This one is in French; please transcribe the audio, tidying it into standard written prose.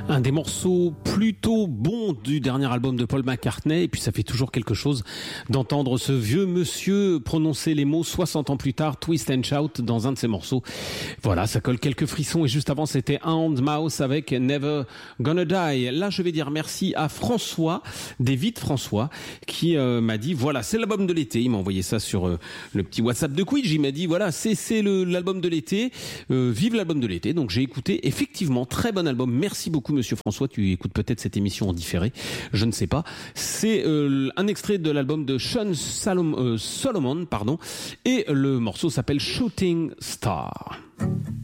Un des morceaux plutôt bons du dernier album de Paul McCartney, et puis ça fait toujours quelque chose d'entendre ce vieux monsieur prononcer les mots 60 ans plus tard, Twist and Shout, dans un de ses morceaux. Voilà, ça colle quelques frissons, et juste avant c'était Hound Mouse avec Never Gonna Die. Là je vais dire merci à François, David François, qui m'a dit voilà, c'est l'album de l'été. Il m'a envoyé ça sur le petit WhatsApp de Quidj. Il m'a dit voilà, c'est l'album de l'été, vive l'album de l'été. Donc j'ai écouté, effectivement, très bon album. Merci beaucoup monsieur François, tu écoutes peut-être cette émission en différé, je ne sais pas. C'est un extrait de l'album de Sean Solomon, et le morceau s'appelle Shooting Star.